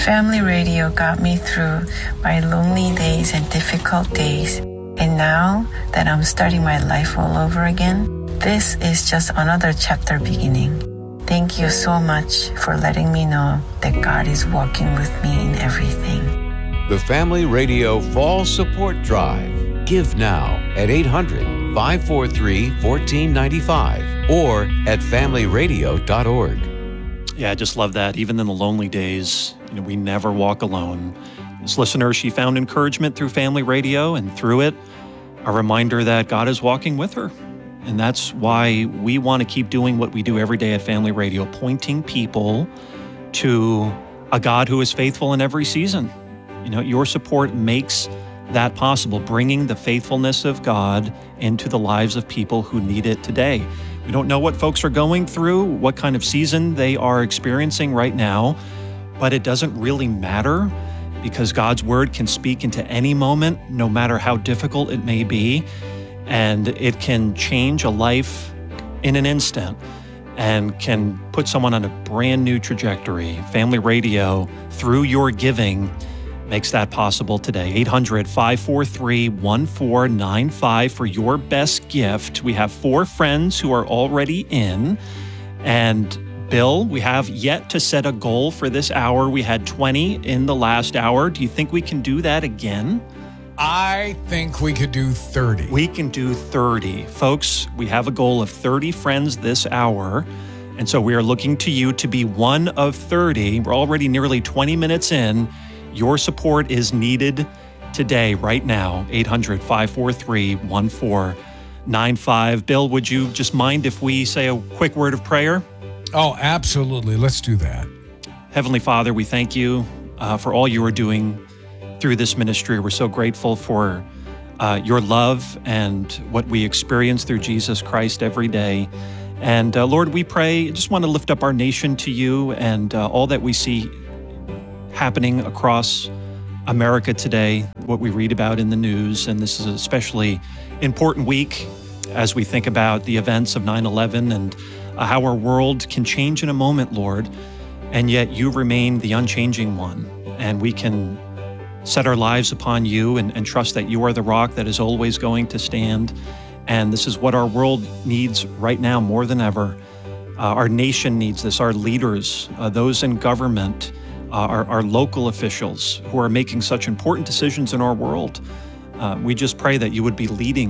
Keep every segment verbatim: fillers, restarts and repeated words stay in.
Family Radio got me through my lonely days and difficult days. And now that I'm starting my life all over again, this is just another chapter beginning. Thank you so much for letting me know that God is walking with me in everything. The Family Radio Fall Support Drive. Give now at eight hundred, five four three, one four nine five or at family radio dot org. Yeah, I just love that. Even in the lonely days, you know, we never walk alone. This listener, she found encouragement through Family Radio, and through it, a reminder that God is walking with her. And that's why we want to keep doing what we do every day at Family Radio, pointing people to a God who is faithful in every season. You know, your support makes that possible, bringing the faithfulness of God into the lives of people who need it today. We don't know what folks are going through, what kind of season they are experiencing right now, but it doesn't really matter because God's word can speak into any moment, no matter how difficult it may be, and it can change a life in an instant and can put someone on a brand new trajectory. Family Radio, through your giving, makes that possible today. eight hundred, five four three, one four nine five for your best gift. We have four friends who are already in. And Bill, we have yet to set a goal for this hour. We had twenty in the last hour. Do you think we can do that again? I think we could do thirty. We can do thirty. Folks, we have a goal of thirty friends this hour. And so we are looking to you to be one of thirty. We're already nearly twenty minutes in. Your support is needed today, right now. eight hundred, five four three, one four nine five. Bill, would you just mind if we say a quick word of prayer? Oh, absolutely. Let's do that. Heavenly Father, we thank you uh, for all you are doing through this ministry. We're so grateful for uh, your love and what we experience through Jesus Christ every day. And uh, Lord, we pray, just want to lift up our nation to you and uh, all that we see happening across America today, what we read about in the news. And this is an especially important week as we think about the events of nine eleven and uh, how our world can change in a moment, Lord. And yet you remain the unchanging one. And we can set our lives upon you and, and trust that you are the rock that is always going to stand. And this is what our world needs right now more than ever. Uh, our nation needs this, our leaders, uh, those in government, Uh, our, our local officials who are making such important decisions in our world. Uh, we just pray that you would be leading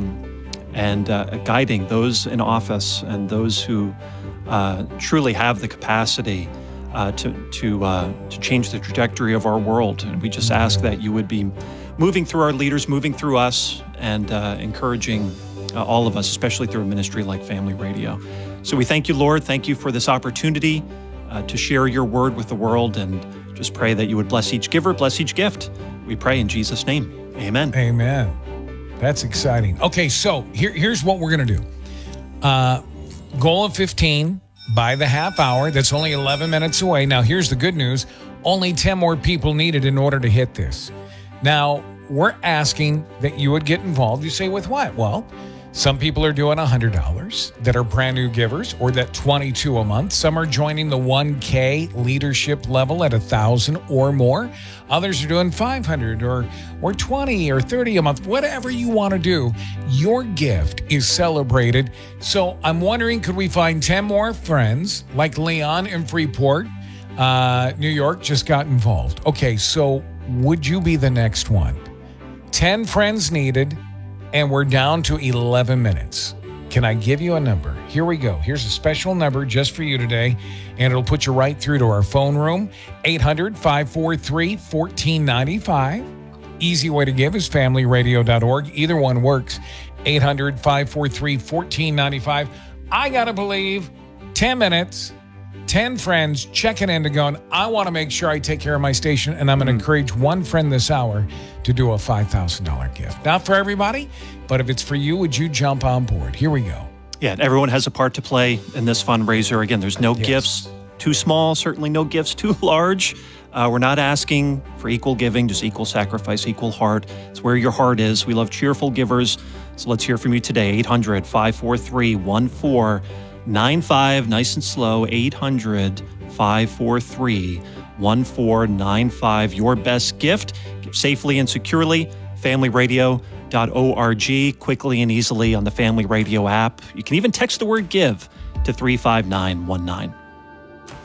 and uh, guiding those in office and those who uh, truly have the capacity uh, to to uh, to change the trajectory of our world. And we just ask that you would be moving through our leaders, moving through us, and uh, encouraging uh, all of us, especially through a ministry like Family Radio. So we thank you, Lord. Thank you for this opportunity uh, to share your word with the world, and just pray that you would bless each giver, bless each gift. We pray in Jesus' name. Amen. Amen. That's exciting. Okay, so here, here's what we're going to do. Uh, goal of fifteen by the half hour. That's only eleven minutes away. Now, here's the good news. Only ten more people needed in order to hit this. Now, we're asking that you would get involved. You say, with what? Well, some people are doing one hundred dollars that are brand new givers, or that twenty-two dollars a month. Some are joining the one K leadership level at one thousand dollars or more. Others are doing five hundred dollars or, or twenty dollars or thirty dollars a month. Whatever you want to do, your gift is celebrated. So I'm wondering, could we find ten more friends like Leon in Freeport, uh, New York, just got involved? Okay, so would you be the next one? ten friends needed. And we're down to eleven minutes. Can I give you a number? Here we go. Here's a special number just for you today, and it'll put you right through to our phone room, eight hundred, five four three, one four nine five. Easy way to give is family radio dot org. Either one works, eight hundred, five four three, one four nine five. I got to believe ten minutes, ten friends checking in to going, I want to make sure I take care of my station, and I'm going to mm. encourage one friend this hour to do a five thousand dollars gift. Not for everybody, but if it's for you, would you jump on board? Here we go. Yeah, everyone has a part to play in this fundraiser. Again, there's no yes. gifts too small, certainly no gifts too large. Uh, we're not asking for equal giving, just equal sacrifice, equal heart. It's where your heart is. We love cheerful givers. So let's hear from you today. eight hundred, five four three, one four nine five. Nice and slow. eight hundred, five four three, one four nine five. Your best gift, give safely and securely, family radio dot org, quickly and easily on the Family Radio app. You can even text the word GIVE to three five nine one nine.